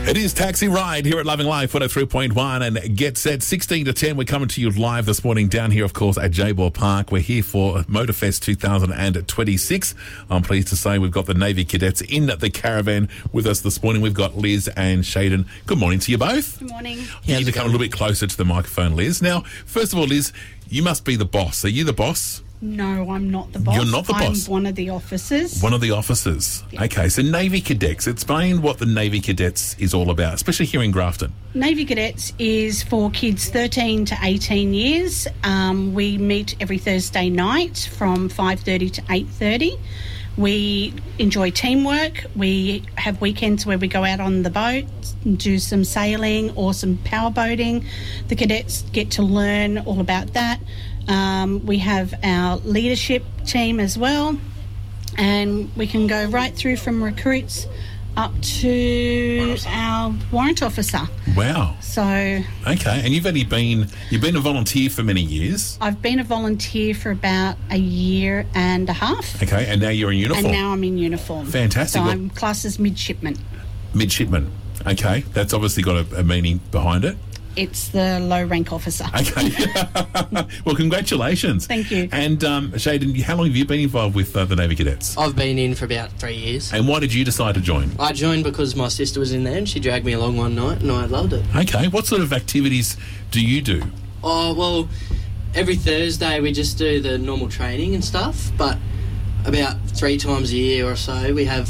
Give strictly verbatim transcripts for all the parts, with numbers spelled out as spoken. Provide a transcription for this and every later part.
It is Taxi Ride here at Loving Life one oh three point one and Get Set sixteen to ten. We're coming to you live this morning down here, of course, at Jaybor Park. We're here for Motorfest two thousand twenty-six. I'm pleased to say we've got the Navy Cadets in the caravan with us this morning. We've got Liz and Shaden. Good morning to you both. Good morning. You need to come a little bit closer to the microphone, Liz. Now, first of all, Liz, you must be the boss. Are you the boss? No, I'm not the boss. You're not the I'm boss? one of the officers. One of the officers. Yeah. Okay, so Navy Cadets. Explain what the Navy Cadets is all about, especially here in Grafton. Navy Cadets is for kids thirteen to eighteen years. Um, we meet every Thursday night from five thirty to eight thirty. We enjoy teamwork. We have weekends where we go out on the boat and do some sailing or some power boating. The cadets get to learn all about that. Um, we have our leadership team as well, and we can go right through from recruits up to our warrant officer. Wow. So Okay, and you've only been you've been a volunteer for many years. I've been a volunteer for about a year and a half. Okay, and now you're in uniform. And now I'm in uniform. Fantastic. So Well- I'm classed as midshipman. Midshipman. Okay, that's obviously got a, a meaning behind it. It's the low rank officer. Okay. Well, congratulations. Thank you. And um, Shaden, how long have you been involved with uh, the Navy Cadets? I've been in for about three years. And why did you decide to join? I joined because my sister was in there and she dragged me along one night and I loved it. Okay, what sort of activities do you do? Oh, well, every Thursday we just do the normal training and stuff, but about three times a year or so we have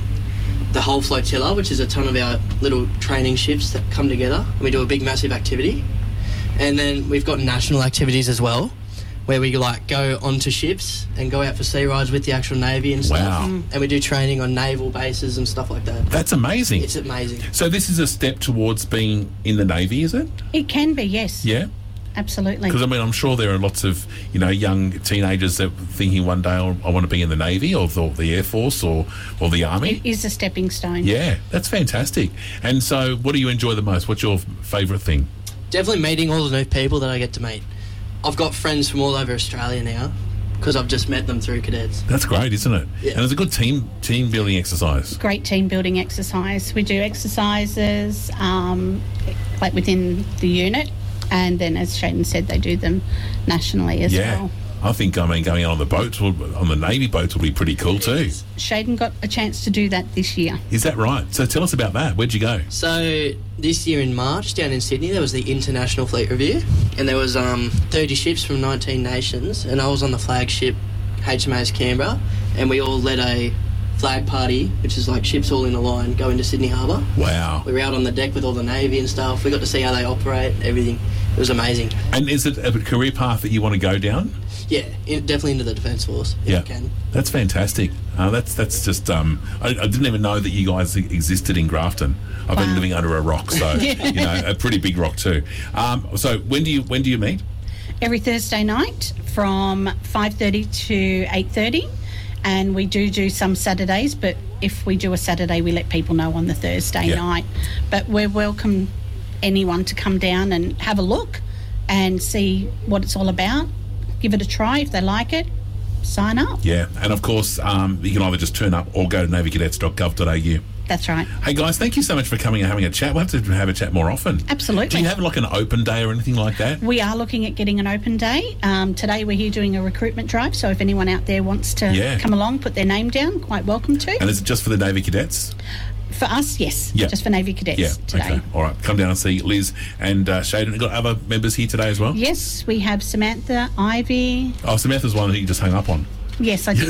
the whole flotilla, which is a ton of our little training shifts that come together and we do a big massive activity. And then we've got national activities as well, where we like go onto ships and go out for sea rides with the actual Navy and stuff. Wow. Mm. And we do training on naval bases and stuff like that. That's amazing. It's amazing. So this is a step towards being in the Navy, is it? It can be, yes. Yeah? Absolutely. Because, I mean, I'm sure there are lots of, you know, young teenagers that are thinking one day, oh, I want to be in the Navy or the, the Air Force or, or the Army. It is a stepping stone. Yeah, that's fantastic. And so what do you enjoy the most? What's your favourite thing? Definitely meeting all the new people that I get to meet. I've got friends from all over Australia now because I've just met them through cadets. That's great, isn't it? Yeah. And it's a good team team building exercise. Great team building exercise. We do exercises um, like within the unit, and then, as Shaden said, they do them nationally as Yeah. well. I think, I mean, going on the boats, will, on the Navy boats will be pretty cool too. Shaden got a chance to do that this year. Is that right? So tell us about that. Where'd you go? So this year in March down in Sydney there was the International Fleet Review and there was um, thirty ships from nineteen nations and I was on the flagship H M A S Canberra and we all led a flag party, which is like ships all in a line go into Sydney Harbour. Wow. We were out on the deck with all the Navy and stuff. We got to see how they operate, everything. It was amazing. And is it a career path that you want to go down? Yeah, in, definitely into the Defence Force if Yeah. you can. That's fantastic. Uh, that's that's just, um, I, I didn't even know that you guys e- existed in Grafton. I've been Wow. living under a rock, so, you know, a pretty big rock too. Um, so when do you when do you meet? Every Thursday night from five thirty to eight thirty, and we do do some Saturdays, but if we do a Saturday we let people know on the Thursday Yeah. night. But we're welcome anyone to come down and have a look and see what it's all about. Give it a try. If they like it, sign up. Yeah, and of course, um, you can either just turn up or go to navy cadets dot gov dot a u. That's right. Hey guys, thank you so much for coming and having a chat. We'll have to have a chat more often. Absolutely. Do you have like an open day or anything like that? We are looking at getting an open day. Um, today we're here doing a recruitment drive, so if anyone out there wants to Yeah. come along, put their name down, quite welcome to. And is it just for the Navy Cadets? For us, yes. Yeah. Just for Navy Cadets Yeah, today. okay. All right, come down and see Liz and uh, Shaden. You've got other members here today as well? Yes, we have Samantha, Ivy. Oh, Samantha's one that you just hung up on. Yes, I did.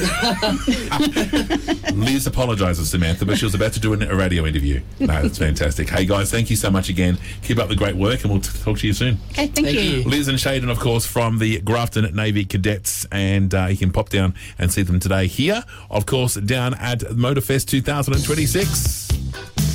Liz apologises, Samantha, but she was about to do a radio interview. No, that's fantastic. Hey, guys, thank you so much again. Keep up the great work, and we'll t- talk to you soon. Okay, thank, Thank you. you. Liz and Shaden, of course, from the Grafton Navy Cadets, and uh, you can pop down and see them today here, of course, down at Motorfest two thousand twenty-six.